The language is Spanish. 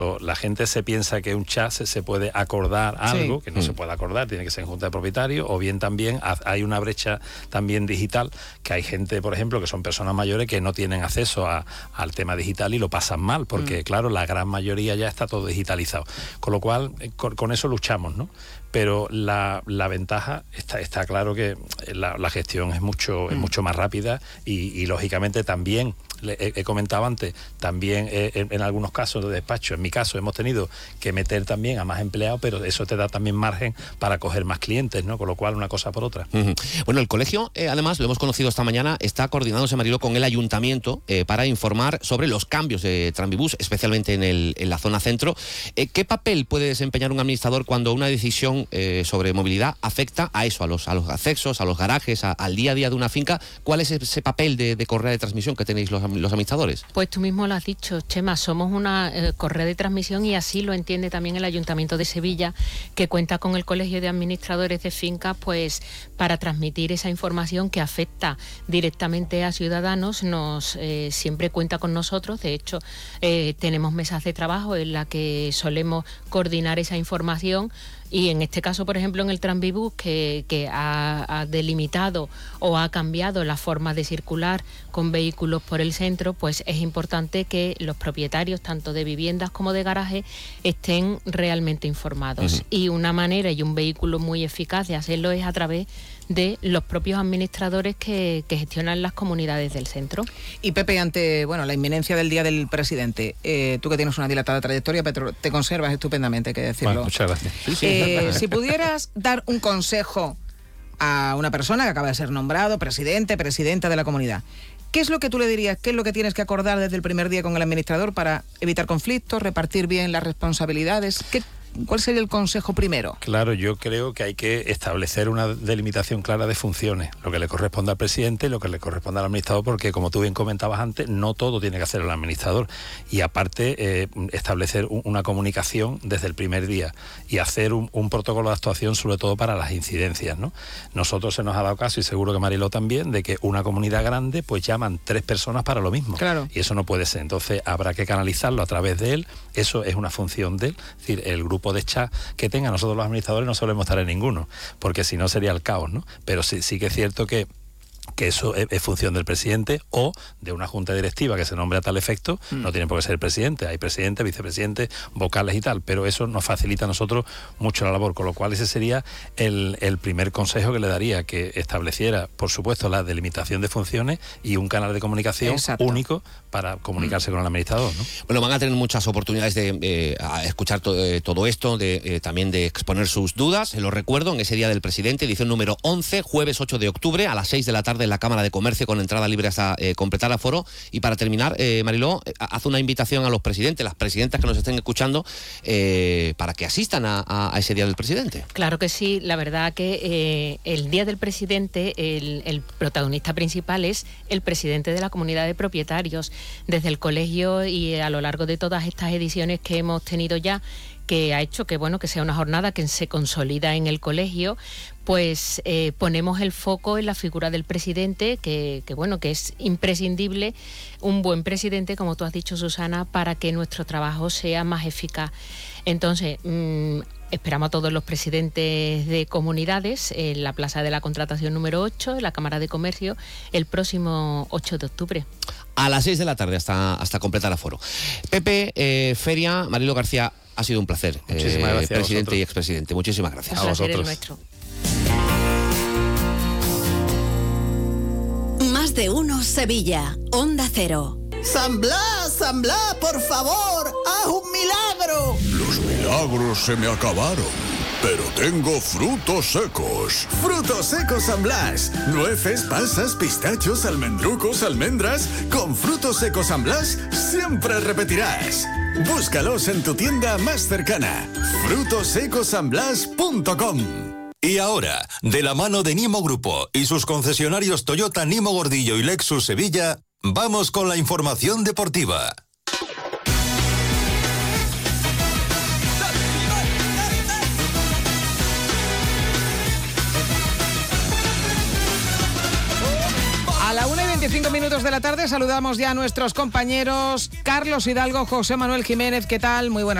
La gente se piensa que un chat se puede acordar algo, que no se puede acordar, tiene que ser en junta de propietarios, o bien también hay una brecha también digital, que hay gente, por ejemplo, que son personas mayores que no tienen acceso al tema digital y lo pasan mal, porque claro, la gran mayoría ya está todo digitalizado. Con lo cual, con eso luchamos, ¿no? Pero la ventaja está claro que la gestión es mucho más rápida y lógicamente también, he comentado antes, también en algunos casos de despacho, en mi caso hemos tenido que meter también a más empleados, pero eso te da también margen para coger más clientes, ¿no? Con lo cual, una cosa por otra. Bueno, el colegio, además, lo hemos conocido esta mañana, está coordinándose, Mariló, con el ayuntamiento para informar sobre los cambios de Tranvibús, especialmente en la zona centro. ¿Qué papel puede desempeñar un administrador cuando una decisión sobre movilidad afecta a eso, a los accesos, a los garajes, al día a día de una finca? ¿Cuál es ese papel de correa de transmisión que tenéis los administradores? Pues tú mismo lo has dicho, Chema, somos una correa de transmisión, y así lo entiende también el Ayuntamiento de Sevilla, que cuenta con el Colegio de Administradores de Fincas, pues para transmitir esa información que afecta directamente a ciudadanos. Siempre cuenta con nosotros. De hecho, tenemos mesas de trabajo en las que solemos coordinar esa información. Y en este caso, por ejemplo, en el Tranvibús, que ha delimitado o ha cambiado la forma de circular con vehículos por el centro, pues es importante que los propietarios, tanto de viviendas como de garajes, estén realmente informados. Y una manera y un vehículo muy eficaz de hacerlo es a través de los propios administradores que gestionan las comunidades del centro. Y Pepe, ante la inminencia del Día del Presidente, tú que tienes una dilatada trayectoria, pero te conservas estupendamente, hay que decirlo. Bueno, muchas gracias. Si pudieras dar un consejo a una persona que acaba de ser nombrado presidenta de la comunidad, ¿qué es lo que tú le dirías? ¿Qué es lo que tienes que acordar desde el primer día con el administrador para evitar conflictos, repartir bien las responsabilidades? ¿Cuál sería el consejo primero? Claro, yo creo que hay que establecer una delimitación clara de funciones, lo que le corresponde al presidente y lo que le corresponde al administrador, porque como tú bien comentabas antes, no todo tiene que hacer el administrador. Y aparte, establecer una comunicación desde el primer día y hacer un protocolo de actuación, sobre todo para las incidencias, ¿no? Nosotros se nos ha dado caso, y seguro que Mariló también, de que una comunidad grande pues llaman 3 personas para lo mismo. Claro. Y eso no puede ser. Entonces habrá que canalizarlo a través de él. Eso es una función de él. Es decir, el grupo de chat que tenga, nosotros los administradores no solemos estar en ninguno, porque si no sería el caos, ¿no? Pero sí que es cierto que eso es función del presidente o de una junta directiva que se nombre a tal efecto. No tiene por qué ser el presidente, hay presidente, vicepresidente, vocales y tal, pero eso nos facilita a nosotros mucho la labor, con lo cual ese sería el primer consejo que le daría, que estableciera, por supuesto, la delimitación de funciones y un canal de comunicación único para comunicarse con el administrador, ¿no? Bueno, van a tener muchas oportunidades de escuchar todo esto, también de exponer sus dudas. Lo recuerdo, en ese Día del Presidente, edición número 11, jueves 8 de octubre, a las 6 de la tarde en la Cámara de Comercio, con entrada libre hasta completar aforo. Y para terminar, Mariló, hace una invitación a los presidentes, las presidentas que nos estén escuchando, para que asistan a ese Día del Presidente. Claro que sí, la verdad que el Día del Presidente, el protagonista principal es el presidente de la comunidad de propietarios. Desde el colegio y a lo largo de todas estas ediciones que hemos tenido ya, que ha hecho que sea una jornada que se consolida en el colegio, pues ponemos el foco en la figura del presidente, que es imprescindible, un buen presidente, como tú has dicho, Susana, para que nuestro trabajo sea más eficaz. Entonces, esperamos a todos los presidentes de comunidades en la Plaza de la Contratación número 8, en la Cámara de Comercio, el próximo 8 de octubre. A las 6 de la tarde hasta completar aforo. Pepe, Feria, Mariló García, ha sido un placer. Muchísimas gracias, presidente y expresidente. Muchísimas gracias. A vosotros. Nuestro. Más de uno Sevilla, Onda Cero. San Blas, por favor, haz un milagro. Los milagros se me acabaron, pero tengo frutos secos. Frutos secos San Blas. Nueces, pasas, pistachos, almendrucos, almendras. Con frutos secos San Blas siempre repetirás. Búscalos en tu tienda más cercana. frutosecosanblas.com. Y ahora, de la mano de Nimo Grupo y sus concesionarios Toyota, Nimo Gordillo y Lexus Sevilla, vamos con la información deportiva. A la 1:25 2 de la tarde. Saludamos ya a nuestros compañeros Carlos Hidalgo, José Manuel Jiménez. ¿Qué tal? Muy buenas